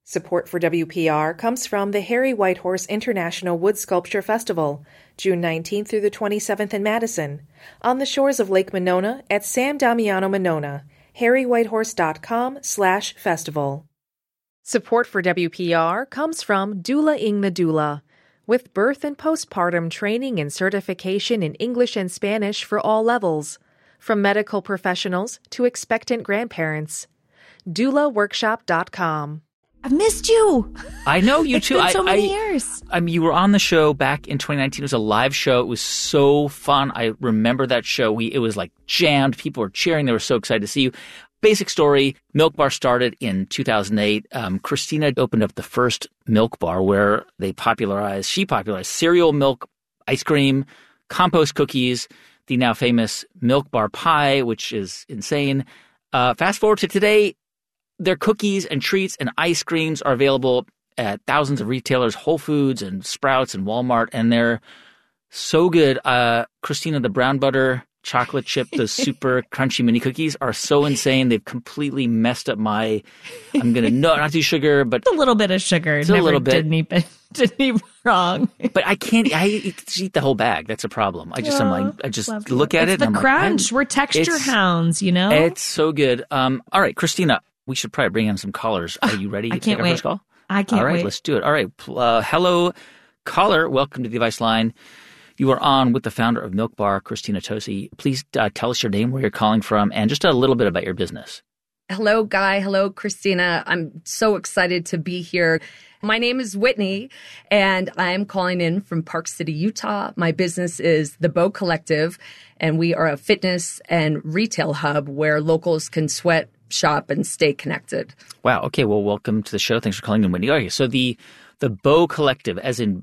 Support for WPR comes from the Harry Whitehorse International Wood Sculpture Festival, June 19th through the 27th in Madison, on the shores of Lake Monona at San Damiano Monona, harrywhitehorse.com/festival. Support for WPR comes from Doula Ingna Doula, with birth and postpartum training and certification in English and Spanish for all levels, from medical professionals to expectant grandparents. DoulaWorkshop.com. I've missed you. I know you too. It's been so many years. You were on the show back in 2019. It was a live show. It was so fun. I remember that show. It was like jammed. People were cheering. They were so excited to see you. Basic story, Milk Bar started in 2008. Christina opened up the first Milk Bar where she popularized cereal milk ice cream, compost cookies, the now famous Milk Bar pie, which is insane. Fast forward to today. Their cookies and treats and ice creams are available at thousands of retailers, Whole Foods and Sprouts and Walmart, and they're so good. Christina, the brown butter chocolate chip, those super crunchy mini cookies are so insane. They've completely messed up my – not too sugar, but – a little bit of sugar. It's a little bit. Did me wrong. But I can't – I eat the whole bag. That's a problem. I just look at it. It's the crunch. We're texture hounds, you know? It's so good. All right, Christina – we should probably bring in some callers. Are you ready to take our first call? I can't wait. All right, let's do it. All right. Hello, caller. Welcome to the Advice Line. You are on with the founder of Milk Bar, Christina Tosi. Please tell us your name, where you're calling from, and just a little bit about your business. Hello, Guy. Hello, Christina. I'm so excited to be here. My name is Whitney, and I'm calling in from Park City, Utah. My business is The Bow Collective, and we are a fitness and retail hub where locals can sweat, shop, and stay connected. Wow. Okay. Well, welcome to the show. Thanks for calling in, Whitney. Okay. So the Bow Collective, as in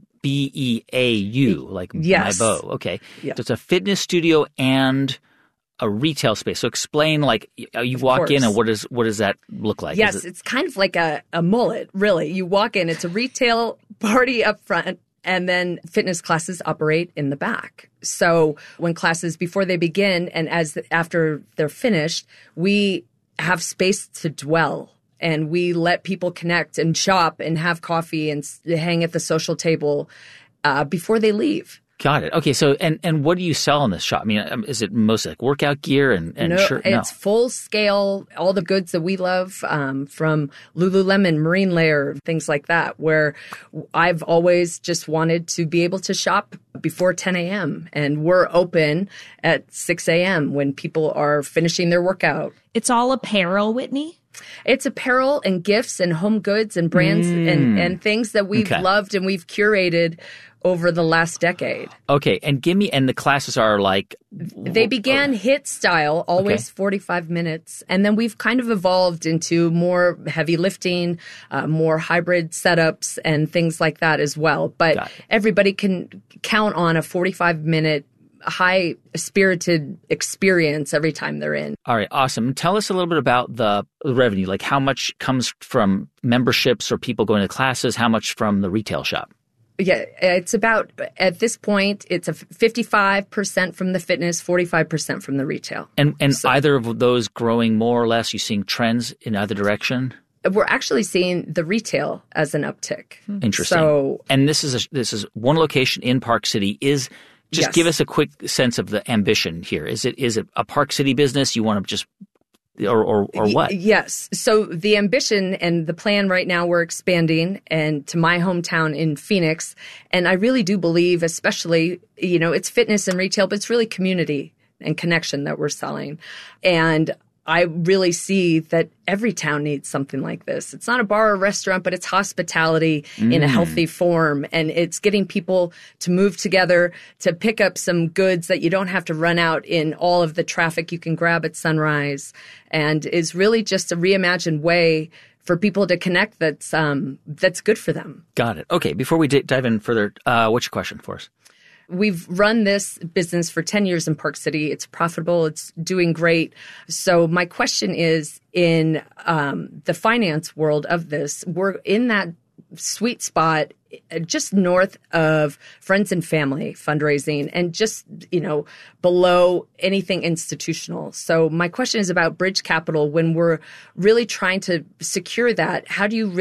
BEAU, like yes. My bow. Okay. Yeah. So it's a fitness studio and a retail space. So explain, like, you walk in and what does that look like? Yes, it's kind of like a mullet, really. You walk in, it's a retail party up front, and then fitness classes operate in the back. So when classes, before they begin and after they're finished, we have space to dwell, and we let people connect and shop and have coffee and hang at the social table before they leave. Got it. Okay. So, and what do you sell in this shop? I mean, is it mostly like workout gear and shirt? No, it's full scale, all the goods that we love, from Lululemon, Marine Layer, things like that, where I've always just wanted to be able to shop before 10 a.m. And we're open at 6 a.m. when people are finishing their workout. It's all apparel, Whitney? It's apparel and gifts and home goods and brands and things that we've loved and we've curated over the last decade. Okay. And the classes are like... They began HIIT style, always 45 minutes. And then we've kind of evolved into more heavy lifting, more hybrid setups and things like that as well. But everybody can count on a 45-minute high-spirited experience every time they're in. All right, awesome. Tell us a little bit about the revenue, like how much comes from memberships or people going to classes, how much from the retail shop? Yeah, it's about, at this point, it's a 55% from the fitness, 45% from the retail. And so, either of those growing more or less, you seeing trends in either direction? We're actually seeing the retail as an uptick. Interesting. So, and this is one location in Park City. Give us a quick sense of the ambition here. Is it a Park City business? You want to just or what? Yes. So the ambition and the plan right now, we're expanding and to my hometown in Phoenix. And I really do believe, especially, it's fitness and retail, but it's really community and connection that we're selling. And I really see that every town needs something like this. It's not a bar or restaurant, but it's hospitality in a healthy form. And it's getting people to move together, to pick up some goods that you don't have to run out in all of the traffic you can grab at Sunrise. And is really just a reimagined way for people to connect that's good for them. Got it. Okay, before we dive in further, what's your question for us? We've run this business for 10 years in Park City. It's profitable. It's doing great. So my question is, in the finance world of this, we're in that sweet spot just north of friends and family fundraising and just, below anything institutional. So my question is about bridge capital. When we're really trying to secure that, how do you